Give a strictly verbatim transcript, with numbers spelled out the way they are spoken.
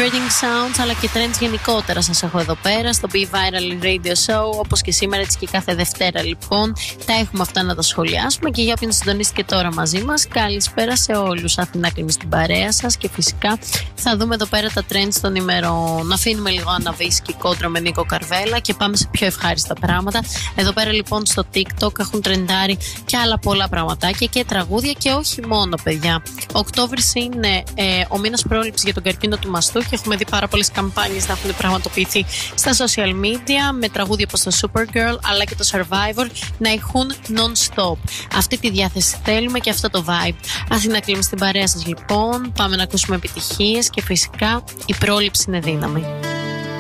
Trading Sounds αλλά και trends γενικότερα σας έχω εδώ πέρα στο Be Viral Radio Show, όπως και σήμερα έτσι και κάθε Δευτέρα λοιπόν τα έχουμε αυτά να τα σχολιάσουμε. Και για όποιον συντονίστηκε τώρα μαζί μας, καλησπέρα σε όλους. Αθηνά κλείνει στην παρέα σας και φυσικά θα δούμε εδώ πέρα τα trends των ημερών. Να αφήνουμε λίγο Αναβίσκη κόντρα με Νίκο Καρβέλα και πάμε σε πιο ευχάριστα πράγματα. Εδώ πέρα λοιπόν στο TikTok έχουν τρεντάρει και άλλα πολλά πραγματάκια και τραγούδια και όχι μόνο, παιδιά. Οκτώβρης είναι ε, ο μήνας πρόληψης για τον καρκίνο του μαστού και έχουμε δει πάρα πολλές καμπάνιες να έχουν πραγματοποιηθεί στα social media με τραγούδια όπως το Supergirl αλλά και το Survivor να ηχούν non-stop. Αυτή τη διάθεση θέλουμε και αυτό το vibe. Αθηνά κλείνει στην παρέα σας λοιπόν. Πάμε να ακούσουμε επιτυχίες και φυσικά η πρόληψη είναι δύναμη.